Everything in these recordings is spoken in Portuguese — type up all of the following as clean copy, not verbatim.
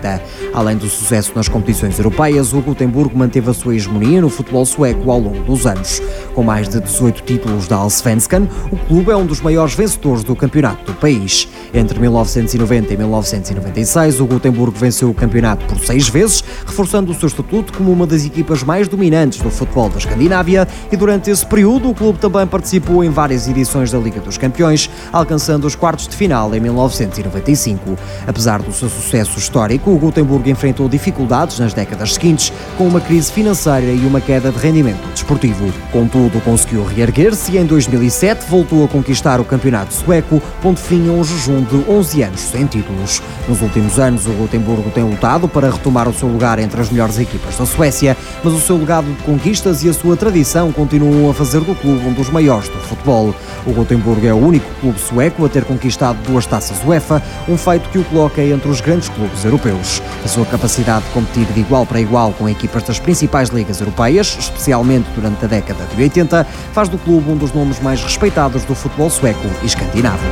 90. Além do sucesso nas competições europeias, o Gotemburgo manteve a sua hegemonia no futebol sueco ao longo dos anos. Com mais de 18 títulos da Allsvenskan, o clube é um dos maiores vencedores do campeonato do país. Entre 1990 e 1996, o Gotemburgo venceu o campeonato por 6 vezes, reforçando o seu estatuto como uma das equipas mais dominantes do futebol da Escandinávia, e durante esse período o clube também participou em várias edições da Liga dos Campeões, alcançando os quartos de final em 1995. Apesar do seu sucesso histórico, o Gotemburgo enfrentou dificuldades nas décadas seguintes, com uma crise financeira e uma queda de rendimento desportivo. Contudo, conseguiu reerguer-se e em 2007 voltou a conquistar o campeonato sueco, pondo fim a um jejum de 11 anos sem títulos. Nos últimos anos, o Gotemburgo tem lutado para retomar o seu lugar entre as melhores equipas da Suécia, mas o seu legado de conquistas e a sua tradição continuam a fazer do clube um dos maiores do futebol. O Gotemburgo é o único clube sueco a ter conquistado 2 taças UEFA, um feito que o coloca entre os grandes clubes europeus. A sua capacidade de competir de igual para igual com equipas das principais ligas europeias, especialmente durante a década de 80, faz do clube um dos nomes mais respeitados do futebol sueco e escandinavo.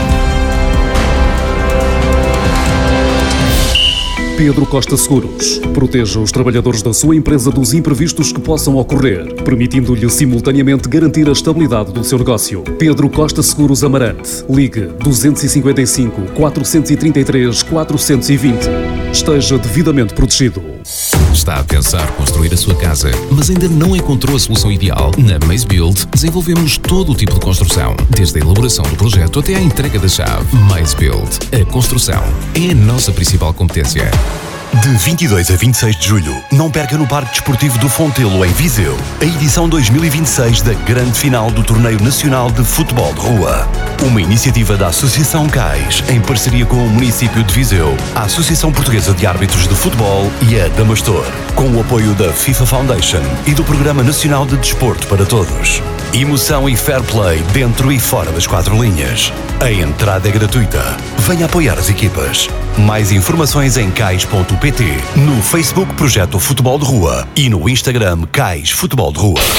Pedro Costa Seguros. Proteja os trabalhadores da sua empresa dos imprevistos que possam ocorrer, permitindo-lhe simultaneamente garantir a estabilidade do seu negócio. Pedro Costa Seguros Amarante. Ligue 255 433 420. Esteja devidamente protegido. Está a pensar construir a sua casa, mas ainda não encontrou a solução ideal? Na Maze Build, desenvolvemos todo o tipo de construção, desde a elaboração do projeto até à entrega da chave. Maze Build. A construção é a nossa principal competência. De 22 a 26 de julho, não perca no Parque Desportivo do Fontelo, em Viseu, a edição 2026 da grande final do Torneio Nacional de Futebol de Rua. Uma iniciativa da Associação CAIS, em parceria com o município de Viseu, a Associação Portuguesa de Árbitros de Futebol e a Damastor, com o apoio da FIFA Foundation e do Programa Nacional de Desporto para Todos. Emoção e fair play dentro e fora das 4 linhas. A entrada é gratuita. Venha apoiar as equipas. Mais informações em cais.pt, no Facebook Projeto Futebol de Rua e no Instagram CAIS Futebol de Rua.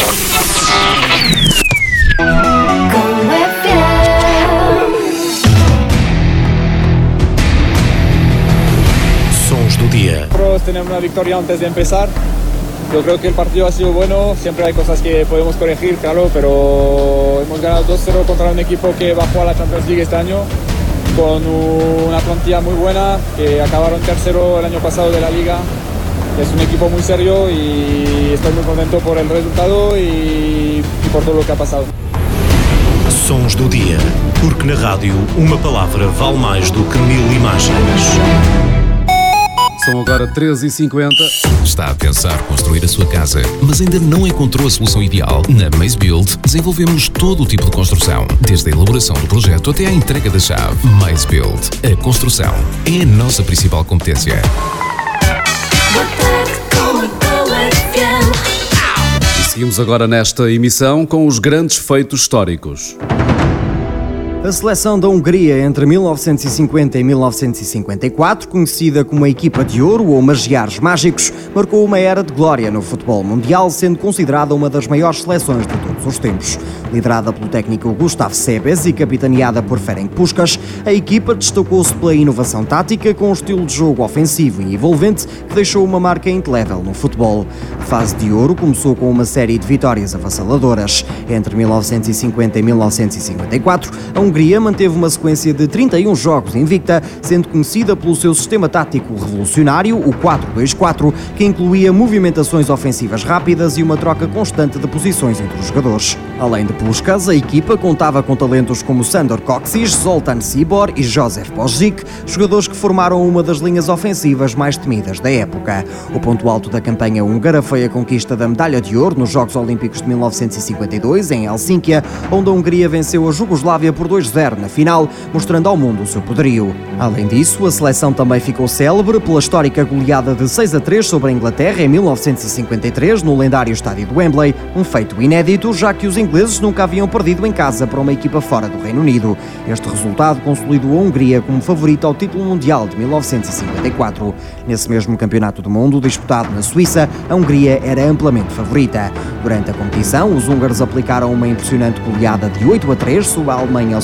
Sons do dia. Tener una victoria antes de empezar. Yo creo que el partido ha sido bueno, siempre hay cosas que podemos corregir, claro, pero hemos ganado 2-0 contra un equipo que bajó a la Champions League este año, con una plantilla muy buena, que acabaron tercero el año pasado de la Liga. Es un equipo muy serio y estoy muy contento por el resultado y por todo lo que ha pasado. Sons do dia, porque na rádio uma palavra vale mais do que 1000 imagens. São agora 13h50. Está a pensar construir a sua casa, mas ainda não encontrou a solução ideal? Na Maze Build, desenvolvemos todo o tipo de construção, desde a elaboração do projeto até à entrega da chave. Maze Build. A construção é a nossa principal competência. E seguimos agora nesta emissão com os grandes feitos históricos. A seleção da Hungria entre 1950 e 1954, conhecida como a Equipa de Ouro ou Magiares Mágicos, marcou uma era de glória no futebol mundial, sendo considerada uma das maiores seleções de todos os tempos. Liderada pelo técnico Gustav Sebeś e capitaneada por Ferenc Puskás, a equipa destacou-se pela inovação tática, com um estilo de jogo ofensivo e envolvente que deixou uma marca indelével no futebol. A fase de ouro começou com uma série de vitórias avassaladoras. Entre 1950 e 1954, a Hungria manteve uma sequência de 31 jogos invicta, sendo conhecida pelo seu sistema tático revolucionário, o 4-2-4, que incluía movimentações ofensivas rápidas e uma troca constante de posições entre os jogadores. Além de Puskás, a equipa contava com talentos como Sandor Kocsis, Zoltán Csibor e Josef Božič, jogadores que formaram uma das linhas ofensivas mais temidas da época. O ponto alto da campanha húngara foi a conquista da medalha de ouro nos Jogos Olímpicos de 1952, em Helsínquia, onde a Hungria venceu a Jugoslávia por 2-0 na final, mostrando ao mundo o seu poderio. Além disso, a seleção também ficou célebre pela histórica goleada de 6-3 sobre a Inglaterra em 1953, no lendário estádio de Wembley, um feito inédito, já que os ingleses nunca haviam perdido em casa para uma equipa fora do Reino Unido. Este resultado consolidou a Hungria como favorita ao título mundial de 1954. Nesse mesmo campeonato do mundo, disputado na Suíça, a Hungria era amplamente favorita. Durante a competição, os húngaros aplicaram uma impressionante goleada de 8-3 sobre a Alemanha ao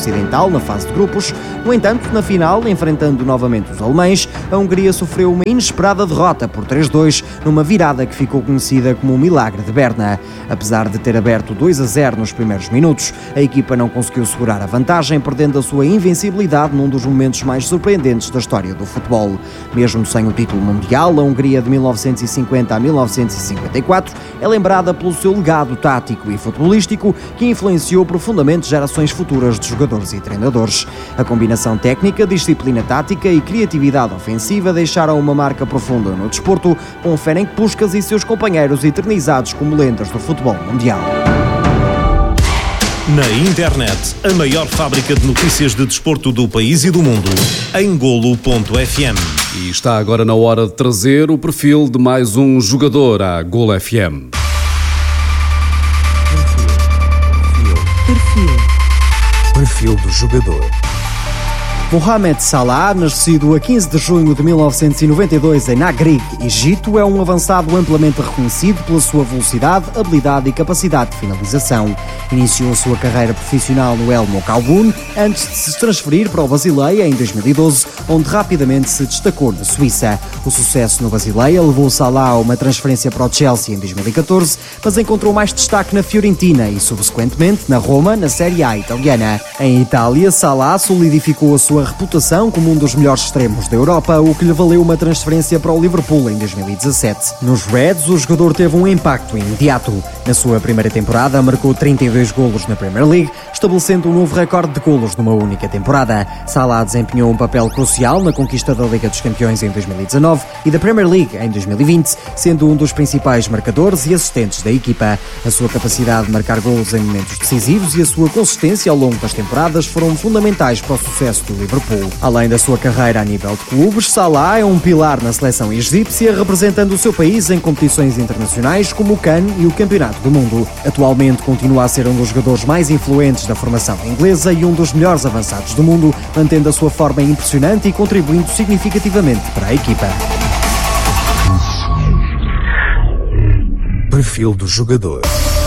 Ocidental na fase de grupos. No entanto, na final, enfrentando novamente os alemães, a Hungria sofreu uma inesperada derrota por 3-2, numa virada que ficou conhecida como o Milagre de Berna. Apesar de ter aberto 2-0 nos primeiros minutos, a equipa não conseguiu segurar a vantagem, perdendo a sua invencibilidade num dos momentos mais surpreendentes da história do futebol. Mesmo sem o título mundial, a Hungria de 1950 a 1954 é lembrada pelo seu legado tático e futebolístico, que influenciou profundamente gerações futuras de jogadores e treinadores. A combinação técnica, disciplina tática e criatividade ofensiva deixaram uma marca profunda no desporto, com Ferenc Puskás e seus companheiros eternizados como lendas do futebol mundial. Na internet, a maior fábrica de notícias de desporto do país e do mundo, em Golo.fm. E está agora na hora de trazer o perfil de mais um jogador à Golo FM. Perfil do jogador. Mohamed Salah, nascido a 15 de junho de 1992 em Nagreg, Egito, é um avançado amplamente reconhecido pela sua velocidade, habilidade e capacidade de finalização. Iniciou a sua carreira profissional no El Moukhaouen antes de se transferir para o Basileia em 2012, onde rapidamente se destacou na Suíça. O sucesso no Basileia levou Salah a uma transferência para o Chelsea em 2014, mas encontrou mais destaque na Fiorentina e, subsequentemente, na Roma, na Série A italiana. Em Itália, Salah solidificou a sua reputação como um dos melhores extremos da Europa, o que lhe valeu uma transferência para o Liverpool em 2017. Nos Reds, o jogador teve um impacto imediato. Na sua primeira temporada, marcou 32 golos na Premier League, estabelecendo um novo recorde de golos numa única temporada. Salah desempenhou um papel crucial na conquista da Liga dos Campeões em 2019 e da Premier League em 2020, sendo um dos principais marcadores e assistentes da equipa. A sua capacidade de marcar golos em momentos decisivos e a sua consistência ao longo das temporadas foram fundamentais para o sucesso do Liverpool. Além da sua carreira a nível de clubes, Salah é um pilar na seleção egípcia, representando o seu país em competições internacionais como o CAN e o Campeonato do Mundo. Atualmente continua a ser um dos jogadores mais influentes da formação inglesa e um dos melhores avançados do mundo, mantendo a sua forma impressionante e contribuindo significativamente para a equipa. Perfil do jogador.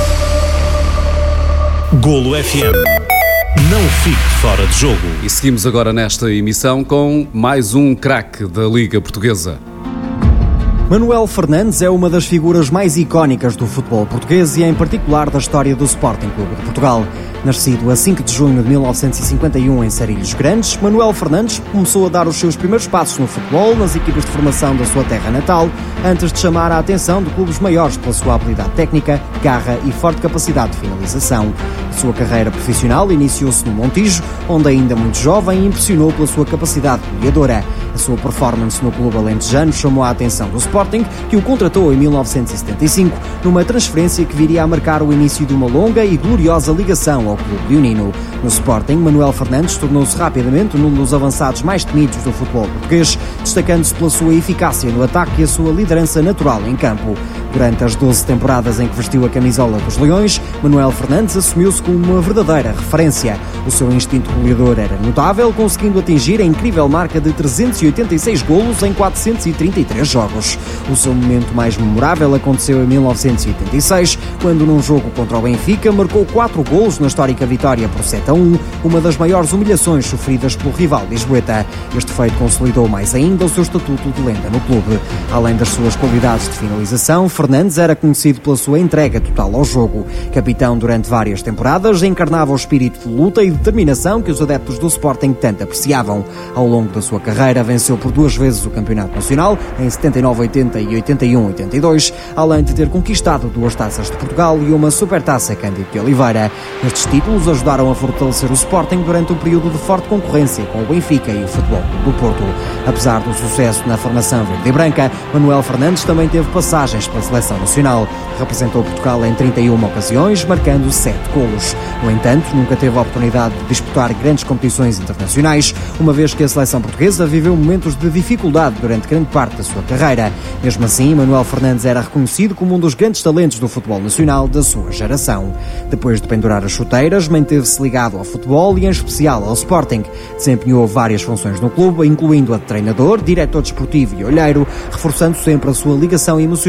Golo FM. Não fique fora de jogo. E seguimos agora nesta emissão com mais um craque da Liga Portuguesa. Manuel Fernandes é uma das figuras mais icónicas do futebol português e em particular da história do Sporting Clube de Portugal. Nascido a 5 de junho de 1951 em Sarilhos Grandes, Manuel Fernandes começou a dar os seus primeiros passos no futebol nas equipas de formação da sua terra natal, antes de chamar a atenção de clubes maiores pela sua habilidade técnica, garra e forte capacidade de finalização. A sua carreira profissional iniciou-se no Montijo, onde ainda muito jovem impressionou pela sua capacidade goleadora. A sua performance no clube alentejano chamou a atenção do Sporting, que o contratou em 1975, numa transferência que viria a marcar o início de uma longa e gloriosa ligação ao clube leonino. No Sporting, Manuel Fernandes tornou-se rapidamente um dos avançados mais temidos do futebol português, destacando-se pela sua eficácia no ataque e a sua liderança natural em campo. Durante as 12 temporadas em que vestiu a camisola dos Leões, Manuel Fernandes assumiu-se como uma verdadeira referência. O seu instinto goleador era notável, conseguindo atingir a incrível marca de 386 golos em 433 jogos. O seu momento mais memorável aconteceu em 1986, quando num jogo contra o Benfica marcou 4 golos na histórica vitória por 7-1, uma das maiores humilhações sofridas pelo rival lisboeta. Este feito consolidou mais ainda o seu estatuto de lenda no clube. Além das suas qualidades de finalização, Fernandes era conhecido pela sua entrega total ao jogo. Capitão durante várias temporadas, encarnava o espírito de luta e determinação que os adeptos do Sporting tanto apreciavam. Ao longo da sua carreira, venceu por 2 vezes o Campeonato Nacional, em 79-80 e 81-82, além de ter conquistado 2 taças de Portugal e uma Supertaça Cândido de Oliveira. Estes títulos ajudaram a fortalecer o Sporting durante um período de forte concorrência com o Benfica e o Futebol Clube do Porto. Apesar do sucesso na formação verde e branca, Manuel Fernandes também teve passagens pela Seleção Nacional. Representou Portugal em 31 ocasiões, marcando 7 golos. No entanto, nunca teve a oportunidade de disputar grandes competições internacionais, uma vez que a seleção portuguesa viveu momentos de dificuldade durante grande parte da sua carreira. Mesmo assim, Manuel Fernandes era reconhecido como um dos grandes talentos do futebol nacional da sua geração. Depois de pendurar as chuteiras, manteve-se ligado ao futebol e em especial ao Sporting. Desempenhou várias funções no clube, incluindo a de treinador, diretor desportivo e olheiro, reforçando sempre a sua ligação emocional com os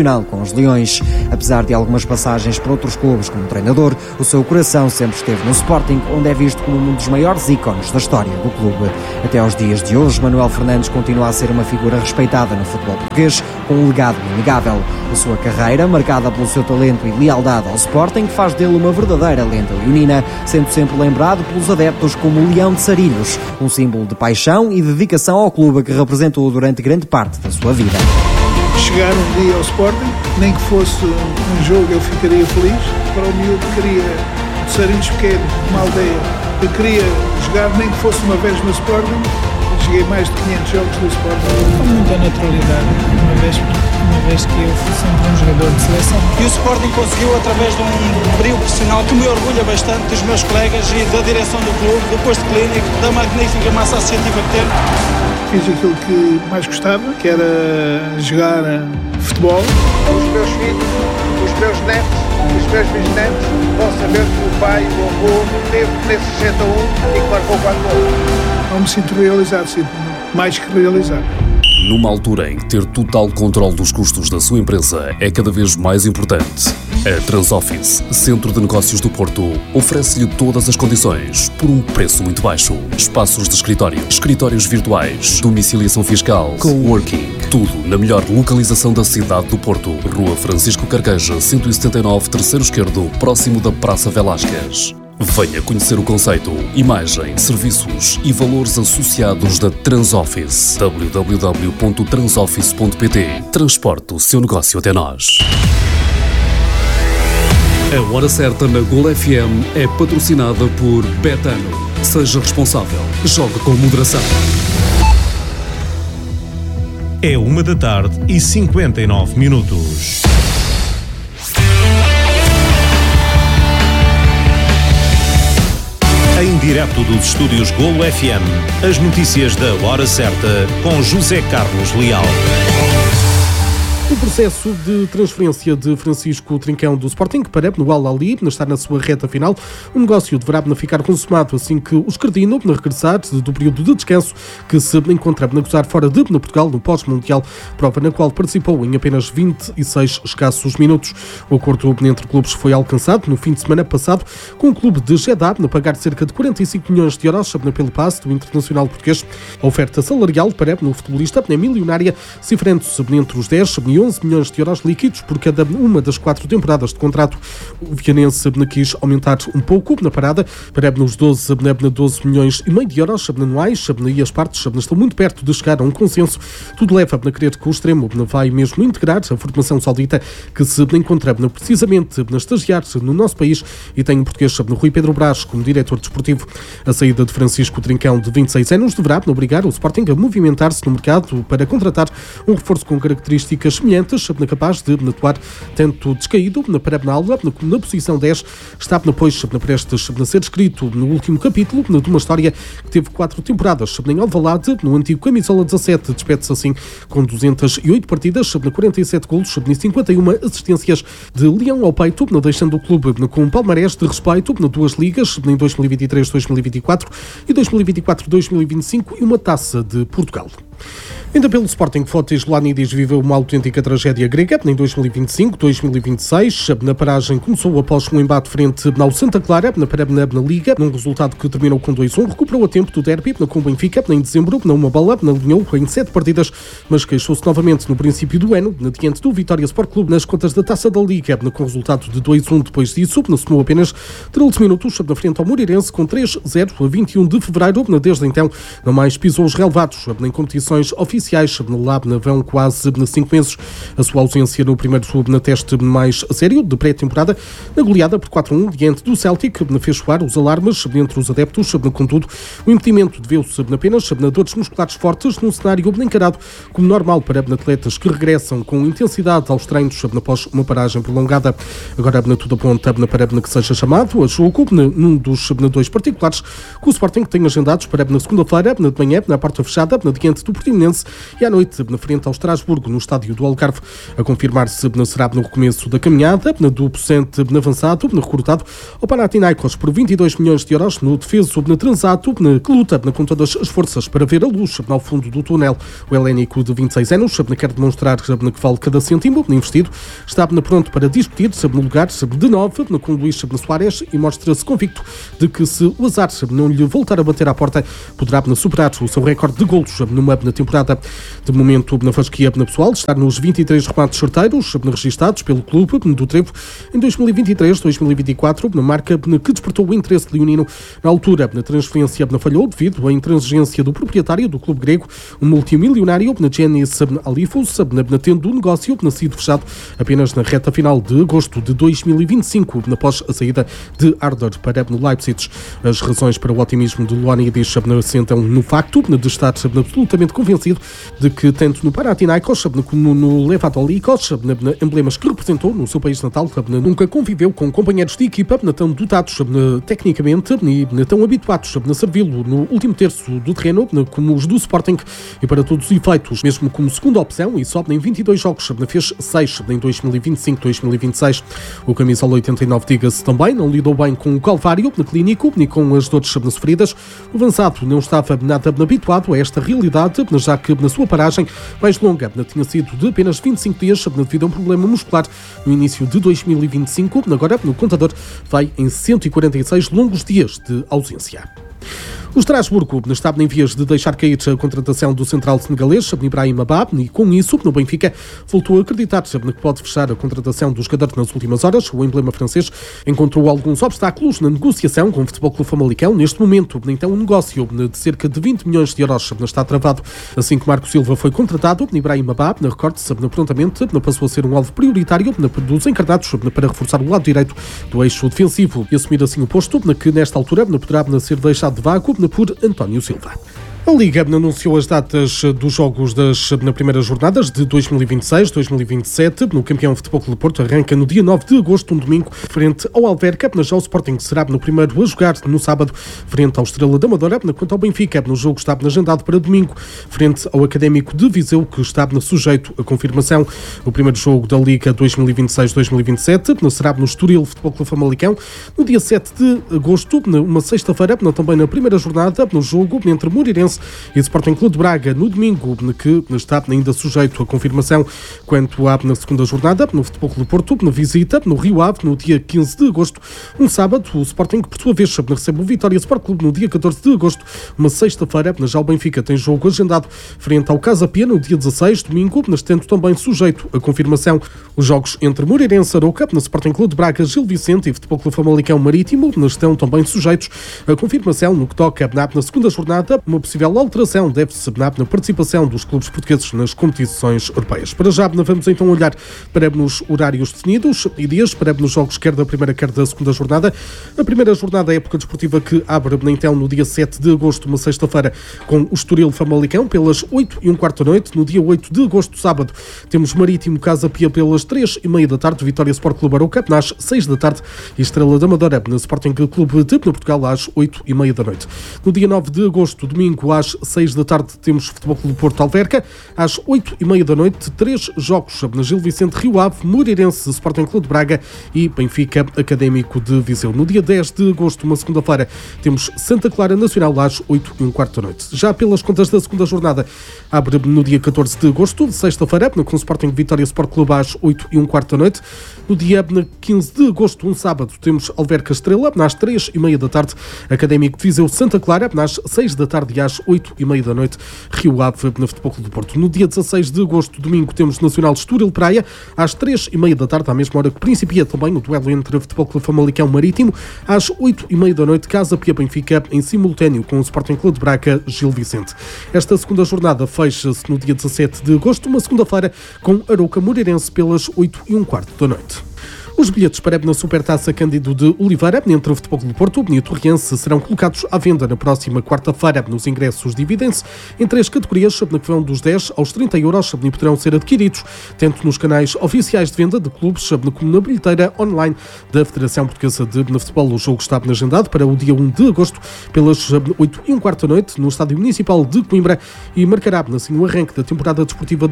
aos Leões. Apesar de algumas passagens por outros clubes como treinador, o seu coração sempre esteve no Sporting, onde é visto como um dos maiores ícones da história do clube. Até aos dias de hoje, Manuel Fernandes continua a ser uma figura respeitada no futebol português, com um legado inegável. A sua carreira, marcada pelo seu talento e lealdade ao Sporting, faz dele uma verdadeira lenda leonina, sendo sempre lembrado pelos adeptos como o Leão de Sarilhos, um símbolo de paixão e dedicação ao clube que representou durante grande parte da sua vida. Chegar um dia ao Sporting, nem que fosse um jogo, eu ficaria feliz. Para o miúdo que queria, de Sarilhos pequeno, uma aldeia, que queria jogar, nem que fosse uma vez no Sporting, cheguei mais de 500 jogos do Sporting. Com muita naturalidade, uma vez que eu fui sempre um jogador de seleção. E o Sporting conseguiu, através de um brilho profissional que me orgulha bastante dos meus colegas e da direção do clube, do posto clínico, da magnífica massa associativa que temos. Fiz aquilo que mais gostava, que era jogar futebol. Os meus filhos, os meus netos, os meus bisnetos vão saber que o pai, o avô, teve nesse 61 e que marcou 4 gols. Não me sinto realizado, sinto mais que realizado. Numa altura em que ter total controle dos custos da sua empresa é cada vez mais importante, a Transoffice, Centro de Negócios do Porto, oferece-lhe todas as condições por um preço muito baixo. Espaços de escritório, escritórios virtuais, domiciliação fiscal, coworking, tudo na melhor localização da cidade do Porto. Rua Francisco Carqueja, 179, terceiro esquerdo, próximo da Praça Velásquez. Venha conhecer o conceito, imagem, serviços e valores associados da Transoffice. www.transoffice.pt. Transporte o seu negócio até nós. A Hora Certa na Gol FM é patrocinada por Betano. Seja responsável. Jogue com moderação. É 13h59. Em direto dos estúdios Golo FM, as notícias da Hora Certa com José Carlos Leal. O processo de transferência de Francisco Trincão do Sporting para o Al-Ahly está na sua reta final. O negócio deverá ficar consumado assim que o Escardino regressar do período de descanso que se encontra a gozar fora de Portugal no pós-mundial, prova na qual participou em apenas 26 escassos minutos. O acordo entre clubes foi alcançado no fim de semana passado, com o clube de Jeddah a pagar cerca de 45 milhões de euros pelo passe do internacional português. A oferta salarial para o futebolista é milionária, cifrando-se entre os 10 e 11 milhões de euros líquidos por cada uma das 4 temporadas de contrato. O vianense quis aumentar um pouco na parada para os 12 milhões e meio de euros anuais, e as partes estão muito perto de chegar a um consenso. Tudo leva a crer que o extremo vai mesmo integrar a formação saudita que se encontra precisamente a estagiar no nosso país e tem o português Rui Pedro Brás como diretor desportivo. A saída de Francisco Trincão, de 26 anos, deverá obrigar o Sporting a movimentar-se no mercado para contratar um reforço com características semelhantes, capaz de atuar tanto descaído para a aula como na posição 10. Está, pois, prestes a ser escrito no último capítulo de uma história que teve 4 temporadas em Alvalade. No antigo camisola 17, despede-se assim com 208 partidas, 47 golos e 51 assistências de leão ao peito, deixando o clube com um palmarés de respeito na 2 ligas, em 2023-2024 e 2024-2025 e uma taça de Portugal. Ainda pelo Sporting, Fotis Ioannidis viveu uma autêntica tragédia grega em 2025-2026. Na paragem começou após um embate frente ao Santa Clara na Liga, num resultado que terminou com 2-1. Recuperou a tempo do derby com o Benfica em dezembro, uma bola, alinhou em 7 partidas, mas queixou-se novamente no princípio do ano, diante do Vitória Sport Clube nas contas da Taça da Liga, com resultado de 2-1. Depois disso, somou apenas 13 minutos na frente ao Moreirense com 3-0 a 21 de fevereiro. Desde então, não mais pisou os relevados em competições oficiais. Lá vão quase 5 meses. A sua ausência no primeiro teste mais sério de pré-temporada, na goleada por 4-1 diante do Celtic, fez soar os alarmes entre os adeptos. Contudo, o impedimento deveu-se apenas a dores musculares fortes, num cenário encarado como normal para atletas que regressam com intensidade aos treinos após uma paragem prolongada. Agora tudo aponta para que seja chamado a jogo num dos 2 particulares que o Sporting tem agendados para na segunda-feira de manhã, na porta fechada, diante do Portimonense, e à noite, na frente ao Estrasburgo, no estádio do Algarve. A confirmar-se será no recomeço da caminhada, do Pocente avançado, recrutado ao Panathinaikos por 22 milhões de euros, no defeso transato, que luta com todas as forças para ver a luz ao fundo do túnel. O helénico de 26 anos quer demonstrar que vale cada cêntimo investido, está pronto para discutir no lugar de 9 com Luís Soares e mostra-se convicto de que se o azar não lhe voltar a bater à porta, poderá superar o seu recorde de golos numa temporada. De momento, na fasquia pessoal, está nos 23 remates certeiros registados pelo clube do Trevo em 2023-2024, na marca que despertou o interesse leonino. Na altura, a transferência falhou devido à intransigência do proprietário do clube grego, o multimilionário Giannis Alifous, tendo o negócio sido fechado apenas na reta final de agosto de 2025, após a saída de Arthur para Leipzig. As razões para o otimismo de Luanidis assentam no facto de estar absolutamente convencido de que, tanto no Panathinaikos como no Levadolíkos, emblemas que representou no seu país natal, nunca conviveu com companheiros de equipa tão dotados tecnicamente e tão habituados a servi-lo no último terço do terreno como os do Sporting, e para todos os efeitos, mesmo como segunda opção, e só em 22 jogos fez 6 em 2025-2026. O camisola 89, diga-se também, não lidou bem com o calvário clínico e com as dores sofridas. O avançado não estava nada habituado a esta realidade, já que na sua paragem mais longa tinha sido de apenas 25 dias devido a um problema muscular no início de 2025. Agora, no contador, vai em 146 longos dias de ausência. O Estrasburgo está em vias de deixar cair a contratação do central senegalês Ibrahim Abab, e com isso no Benfica voltou a acreditar que pode fechar a contratação do jogador nas últimas horas. O emblema francês encontrou alguns obstáculos na negociação com o Futebol Clube Famalicão. Neste momento, então, um negócio de cerca de 20 milhões de euros está travado. Assim que Marco Silva foi contratado, Ibrahim Abab, recorde-se prontamente, passou a ser um alvo prioritário dos encarnados para reforçar o lado direito do eixo defensivo e assumir assim o posto que nesta altura poderá ser deixado de vácuo por António Silva. A Liga anunciou as datas dos jogos das primeiras jornadas de 2026-2027. No campeão Futebol Clube Porto arranca no dia 9 de agosto, um domingo, frente ao Alverca. Já o Sporting será no primeiro a jogar no sábado, frente ao Estrela da Amadora. Quanto ao Benfica, no jogo está agendado para domingo, frente ao Académico de Viseu, que está sujeito à confirmação. O primeiro jogo da Liga 2026-2027 será no Estoril Futebol Clube Famalicão, no dia 7 de agosto, uma sexta-feira, também na primeira jornada, no jogo entre Moreirense e Sporting Clube de Braga, no domingo, que está ainda sujeito à confirmação. Quanto à na segunda jornada, no Futebol Clube Porto, na visita no Rio Ave, no dia 15 de agosto, um sábado, o Sporting, por sua vez, recebe o Vitória Sport Clube no dia 14 de agosto, uma sexta-feira. Já o Benfica tem jogo agendado frente ao Casa Pia no dia 16, domingo, estando também sujeito à confirmação. Os jogos entre Moreirense, Aroca, no Sporting Clube de Braga, Gil Vicente e Futebol Clube Famalicão Marítimo estão também sujeitos à confirmação. No que toca na segunda jornada, uma possível alteração deve-se na participação dos clubes portugueses nas competições europeias. Para já, vamos então olhar para os horários definidos e dias para os jogos quer da primeira quer da segunda jornada. A primeira jornada é a época desportiva que abre então no dia 7 de agosto, uma sexta-feira, com o Estoril Famalicão pelas 8h15 da noite. No dia 8 de agosto, sábado, temos Marítimo Casa Pia pelas 3h30 da tarde, Vitória Sport Clube Aroca às 6 da tarde e Estrela da Amadora no Sporting Clube de Portugal às 8h30 da noite. No dia 9 de agosto, domingo, às 6 da tarde, temos Futebol Clube Porto Alverca. Às 8h30 da noite, 3 jogos na Gil Vicente, Rio Ave, Moreirense, Sporting Clube de Braga e Benfica Académico de Viseu. No dia 10 de agosto, uma segunda-feira, temos Santa Clara Nacional às 8h15 da noite. Já pelas contas da segunda jornada, abre no dia 14 de agosto, sexta-feira, com o Sporting Vitória Sport Clube às 8h15 da noite. No dia 15 de agosto, um sábado, temos Alverca Estrela às 3h30 da tarde, Académico de Viseu Santa Clara às 6 da tarde e às 8h30 da noite, Rio Ave na Futebol Clube do Porto. No dia 16 de agosto, domingo, temos Nacional Estoril Praia às 3h30 da tarde, à mesma hora que principia também o duelo entre o Futebol Clube Famalicão Marítimo. Às 8h30 da noite, Casa Pia Benfica em simultâneo com o Sporting Clube de Braga Gil Vicente. Esta segunda jornada fecha-se no dia 17 de agosto, uma segunda-feira, com Arouca Moreirense pelas 8h15 da noite. Os bilhetes para a Supertaça Cândido de Oliveira entre o Futebol Clube do Porto e o Torriense serão colocados à venda na próxima quarta-feira. Nos ingressos dividem-se em 3 categorias, que vão dos 10 aos 30 euros e poderão ser adquiridos tanto nos canais oficiais de venda de clubes como na bilheteira online da Federação Portuguesa de Futebol. O jogo está agendado para o dia 1 de agosto pelas 8h15 da noite no Estádio Municipal de Coimbra e marcará assim o arranque da temporada desportiva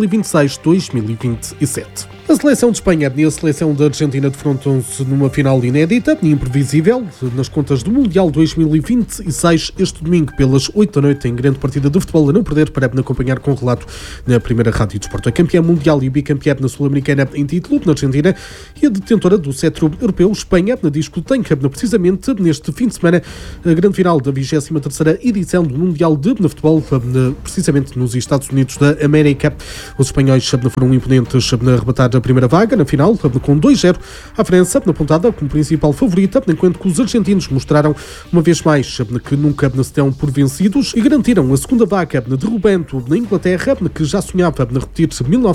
2026-2027. A seleção de Espanha e a seleção da Argentina defrontam-se numa final inédita e imprevisível nas contas do Mundial 2026 este domingo pelas 8 da noite em grande partida de futebol a não perder para acompanhar com relato na primeira rádio de esporte. A campeã mundial e bicampeã na Sul-Americana em título na Argentina e a detentora do cetro europeu Espanha diz que tem precisamente neste fim de semana a grande final da 23ª edição do Mundial de Futebol precisamente nos Estados Unidos da América. Os espanhóis foram imponentes na arrebatar a primeira vaga na final com 2-0 à França na pontada como principal favorita, enquanto que os argentinos mostraram uma vez mais que nunca se dão por vencidos e garantiram a segunda vaga derrubando na Inglaterra, que já sonhava repetir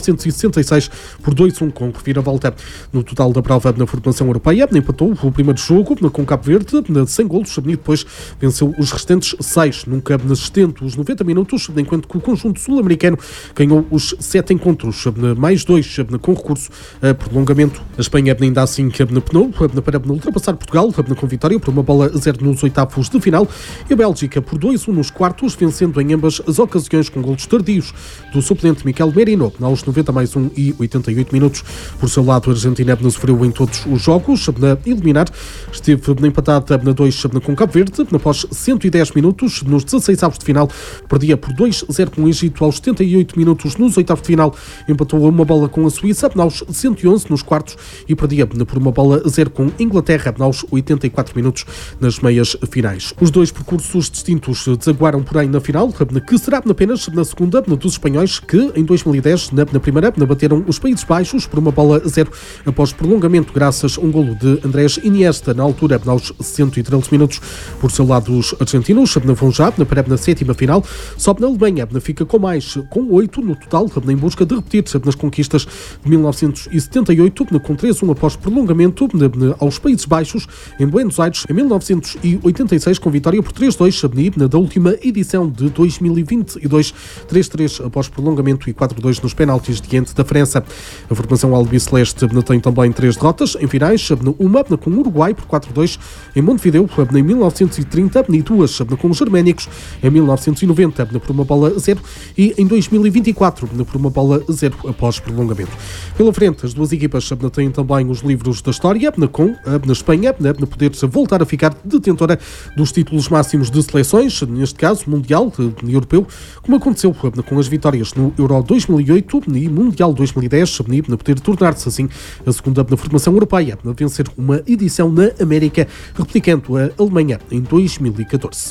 1966 por 2-1 com reviravolta. No total da prova na formação europeia empatou o primeiro jogo com Cabo Verde sem golos e depois venceu os restantes 6 nunca assistente os 90 minutos, enquanto que o conjunto sul-americano ganhou os 7 encontros, mais 2 com recurso a prolongamento. A Espanha ainda assim penou para ultrapassar Portugal com vitória por 1-0 nos oitavos de final e a Bélgica por 2-1 nos quartos, vencendo em ambas as ocasiões com golos tardios do suplente Miquel Merino aos 90+1 e 88 minutos. Por seu lado, a Argentina sofreu em todos os jogos na eliminar, esteve empatada na 2 com Cabo Verde após 110 minutos nos 16avos de final, perdia por 2-0 com o Egito aos 78 minutos nos oitavos de final, empatou a uma bola com a Suíça aos 111 nos quartos e perdia por 1-0 com Inglaterra aos 84 minutos nas meias finais. Os dois percursos distintos desaguaram, porém, na final, que será apenas na segunda dos espanhóis, que em 2010, na primeira, bateram os Países Baixos por 1-0 após prolongamento, graças a um golo de Andrés Iniesta, na altura, aos 113 minutos. Por seu lado, os argentinos vão já para a sétima final, sobe na Alemanha, fica com 8 no total, em busca de repetir nas conquistas de 1978, com 3-1 após prolongamento aos Países Baixos, em Buenos Aires, em 1986, com vitória por 3-2, da última edição de 2022, 3-3 após prolongamento e 4-2 nos penaltis diante da França. A formação albiceleste tem também 3 derrotas em finais, uma com o Uruguai por 4-2 em Montevideo em 1930 e 2 com os germânicos em 1990 por 1-0 e em 2024 por 1-0 após prolongamento. Pela frente, as duas equipas têm também os livros da história, com na Espanha poder voltar a ficar detentora dos títulos máximos de seleções, neste caso mundial e europeu, como aconteceu com as vitórias no Euro 2008 e Mundial 2010, poder tornar-se assim a segunda formação europeia a vencer uma edição na América, replicando a Alemanha em 2014.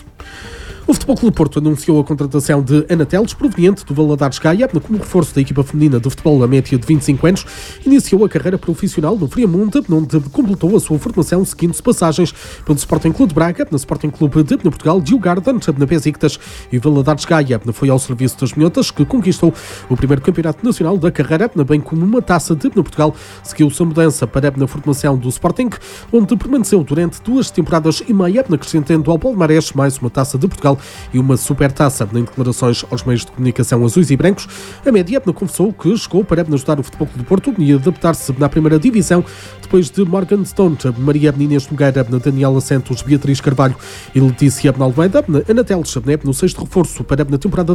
O Futebol Clube do Porto anunciou a contratação de Ana Teles, proveniente do Valadares Gaia, como reforço da equipa feminina de futebol a média de 25 anos. Iniciou a carreira profissional no Friamundo, onde completou a sua formação seguindo passagens pelo Sporting Clube de Braga, na Sporting Clube de Portugal, Djurgården, na Besiktas e Valadares Gaia. Foi ao serviço das minhotas que conquistou o primeiro campeonato nacional da carreira, bem como uma taça de Portugal. Seguiu sua mudança para a formação do Sporting, onde permaneceu durante 2 temporadas e meia, acrescentando ao palmarés mais uma taça de Portugal e uma supertaça. Em declarações aos meios de comunicação azuis e brancos, a média confessou que chegou para ajudar o Futebol Clube do Porto e adaptar-se na primeira divisão, depois de Morgan Stone, Maria Inês Nogueira, Daniela Santos, Beatriz Carvalho e Letícia Almeida. Ana Teles no 6º reforço para a temporada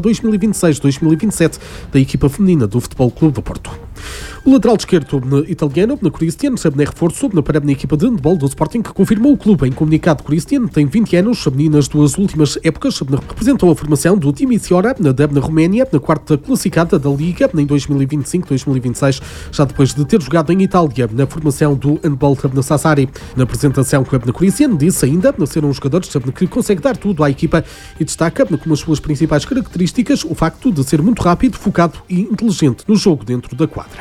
2026-2027 da equipa feminina do Futebol Clube do Porto. O lateral esquerdo italiano, Christian, é reforço para a equipa de handball do Sporting, que confirmou o clube em comunicado. Christian tem 20 anos, nas 2 últimas épocas representou a formação do Timișoara na Roménia, na 4ª classificada da Liga em 2025-2026, já depois de ter jogado em Itália na formação do handball na Sassari. Na apresentação, Christian disse ainda ser um jogador que consegue dar tudo à equipa e destaca como as suas principais características o facto de ser muito rápido, focado e inteligente no jogo dentro da quadra.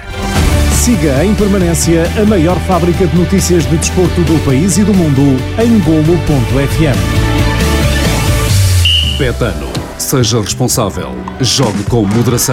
Siga em permanência a maior fábrica de notícias de desporto do país e do mundo em Golo.fm. Betano. Seja responsável. Jogue com moderação.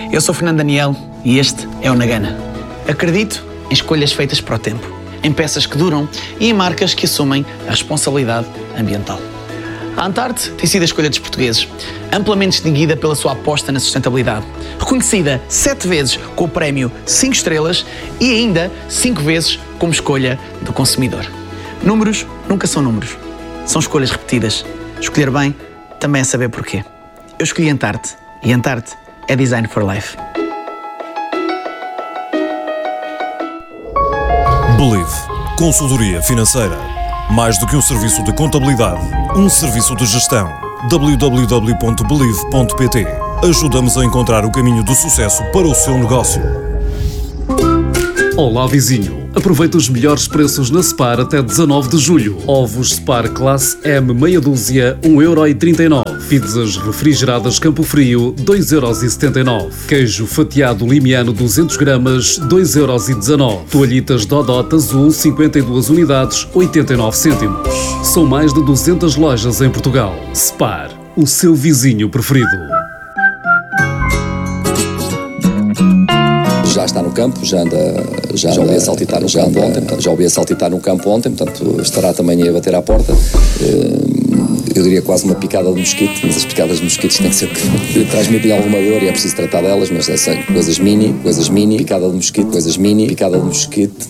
Eu sou Fernando Daniel e este é o Nagana. Acredito em escolhas feitas para o tempo, em peças que duram e em marcas que assumem a responsabilidade ambiental. A Antarte tem sido a escolha dos portugueses, amplamente distinguida pela sua aposta na sustentabilidade, reconhecida 7 vezes com o prémio 5 estrelas e ainda 5 vezes como escolha do consumidor. Números nunca são números, são escolhas repetidas. Escolher bem também é saber porquê. Eu escolhi Antarte e Antarte é Design for Life. Believe. Consultoria financeira. Mais do que um serviço de contabilidade, um serviço de gestão. www.believe.pt. Ajudamos a encontrar o caminho do sucesso para o seu negócio. Olá, vizinho. Aproveita os melhores preços na Spar até 19 de julho. Ovos Spar Classe M meia dúzia, 1,39€. Pizzas refrigeradas Campo Frio, 2,79€. Queijo fatiado limiano 200 gramas, 2,19€. Toalhitas Dodot Azul, 52 unidades, 89 cêntimos. São mais de 200 lojas em Portugal. Spar, o seu vizinho preferido. Já está no campo, já ouvi a saltitar no campo ontem, portanto estará também a bater à porta. Eu diria quase uma picada de mosquito, mas as picadas de mosquitos têm que ser que transmitem alguma dor e é preciso tratar delas, mas são coisas mini, picada de mosquito,